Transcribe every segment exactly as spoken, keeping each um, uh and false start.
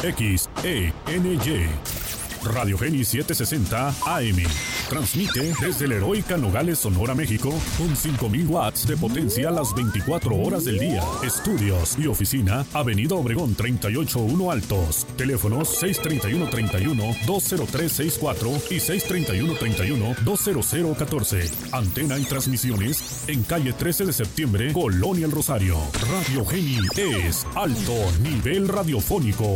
X E N Y. Radio Geni setecientos sesenta A M. Transmite desde la heroica Nogales, Sonora, México, con cinco mil watts de potencia a las veinticuatro horas del día. Estudios y oficina, Avenida Obregón treinta y ocho uno Altos. Teléfonos seis treinta y uno treinta y uno dos cero tres sesenta y cuatro y seis treinta y uno treinta y uno dos cero cero catorce. Antena y transmisiones en calle trece de septiembre, Colonia El Rosario. Radio Geni es alto nivel radiofónico.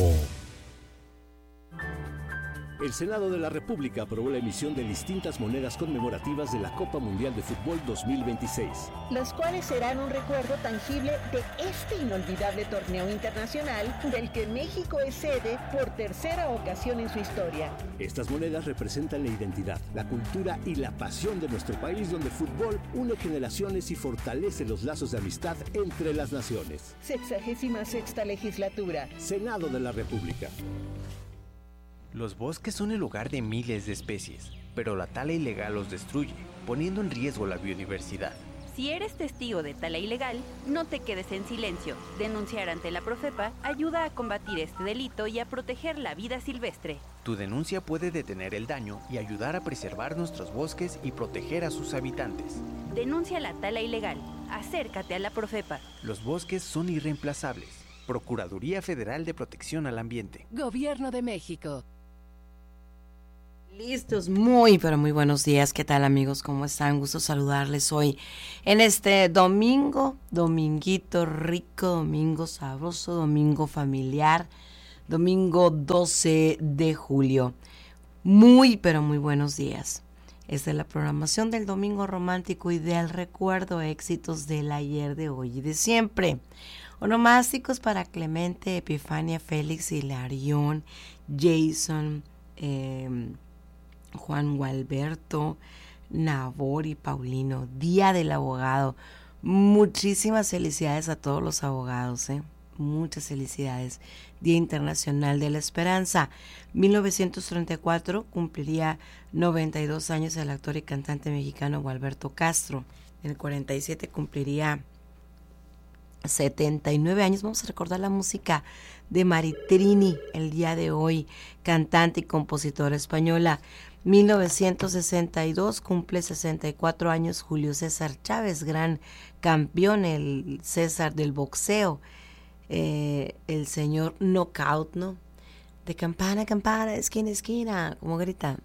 El Senado de la República aprobó la emisión de distintas monedas conmemorativas de la Copa Mundial de Fútbol dos mil veintiséis. Las cuales serán un recuerdo tangible de este inolvidable torneo internacional del que México es sede por tercera ocasión en su historia. Estas monedas representan la identidad, la cultura y la pasión de nuestro país, donde el fútbol une generaciones y fortalece los lazos de amistad entre las naciones. Sexagésima sexta legislatura. Senado de la República. Los bosques son el hogar de miles de especies, pero la tala ilegal los destruye, poniendo en riesgo la biodiversidad. Si eres testigo de tala ilegal, no te quedes en silencio. Denunciar ante la Profepa ayuda a combatir este delito y a proteger la vida silvestre. Tu denuncia puede detener el daño y ayudar a preservar nuestros bosques y proteger a sus habitantes. Denuncia la tala ilegal. Acércate a la Profepa. Los bosques son irreemplazables. Procuraduría Federal de Protección al Ambiente. Gobierno de México. Listos, muy pero muy buenos días. ¿Qué tal, amigos? ¿Cómo están? Gusto saludarles hoy en este domingo, dominguito rico, domingo sabroso, domingo familiar, domingo doce de julio. Muy pero muy buenos días. Esta es la programación del Domingo Romántico y del recuerdo, éxitos del ayer, de hoy y de siempre. Onomásticos para Clemente, Epifania, Félix, Hilarión, Jason, eh, Juan Gualberto, Nabor y Paulino. Día del Abogado. Muchísimas felicidades a todos los abogados, ¿eh? Muchas felicidades. Día Internacional de la Esperanza. mil novecientos treinta y cuatro cumpliría noventa y dos años el actor y cantante mexicano Gualberto Castro. En el cuarenta y siete cumpliría setenta y nueve años. Vamos a recordar la música de Maritrini el día de hoy, cantante y compositora española. mil novecientos sesenta y dos cumple sesenta y cuatro años Julio César Chávez, gran campeón, el César del boxeo, eh, el señor Knockout, ¿no? De campana a campana, esquina a esquina, como grita.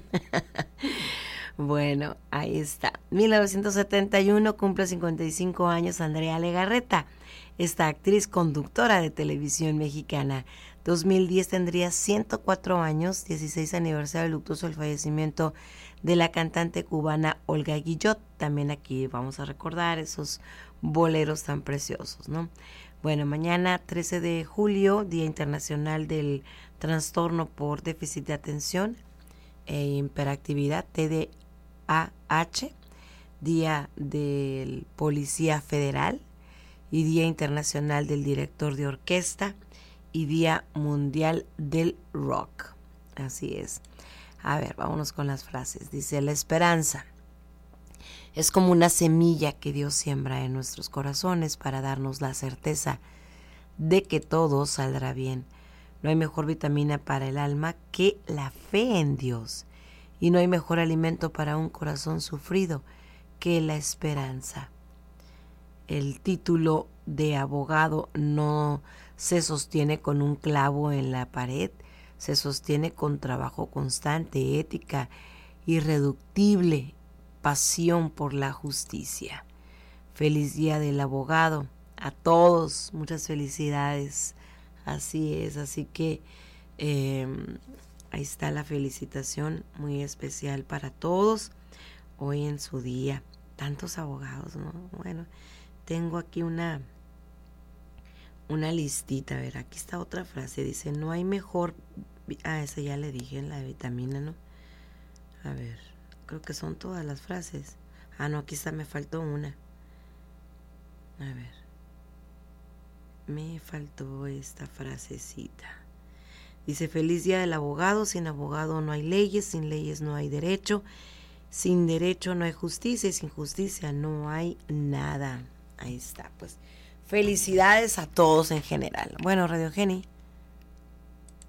Bueno, ahí está. mil novecientos setenta y uno cumple cincuenta y cinco años Andrea Legarreta, esta actriz conductora de televisión mexicana. dos mil diez tendría ciento cuatro años, dieciséis aniversario luctuoso del fallecimiento de la cantante cubana Olga Guillot. También aquí vamos a recordar esos boleros tan preciosos, ¿no? Bueno, mañana trece de julio, Día Internacional del Trastorno por Déficit de Atención e Hiperactividad, T D A H, Día del Policía Federal y Día Internacional del Director de Orquesta y Día Mundial del Rock. Así es. A ver, vámonos con las frases. Dice: la esperanza es como una semilla que Dios siembra en nuestros corazones para darnos la certeza de que todo saldrá bien. No hay mejor vitamina para el alma que la fe en Dios, y no hay mejor alimento para un corazón sufrido que la esperanza. El título de abogado no se sostiene con un clavo en la pared, se sostiene con trabajo constante, ética irreductible, pasión por la justicia. Feliz Día del Abogado a todos, muchas felicidades. Así es, así que eh, ahí está la felicitación muy especial para todos hoy en su día. Tantos abogados, ¿no? Bueno, tengo aquí una una listita. A ver, aquí está otra frase. Dice: no hay mejor... Ah, esa ya le dije, la de vitamina, ¿no? A ver, creo que son todas las frases. Ah, no, aquí está, me faltó una. A ver. Me faltó esta frasecita. Dice: feliz Día del Abogado. Sin abogado no hay leyes, sin leyes no hay derecho, sin derecho no hay justicia y sin justicia no hay nada. Ahí está, pues felicidades a todos en general. Bueno, Radio Geni.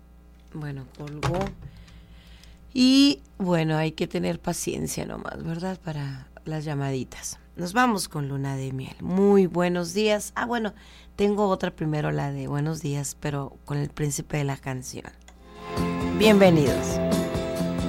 Bueno, colgó. Y bueno, hay que tener paciencia nomás, ¿verdad? Para las llamaditas. Nos vamos con Luna de Miel. Muy buenos días. Ah, bueno, tengo otra primero, la de buenos días, pero con el príncipe de la canción. Bienvenidos.